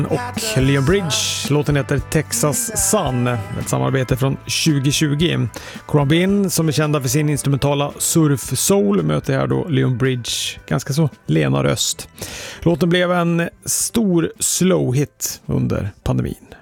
och Leon Bridge. Låten heter Texas Sun, ett samarbete från 2020. Corbin, som är kända för sin instrumentala surf soul, möter här då Leon Bridge, ganska så lena röst. Låten blev en stor slow hit under pandemin.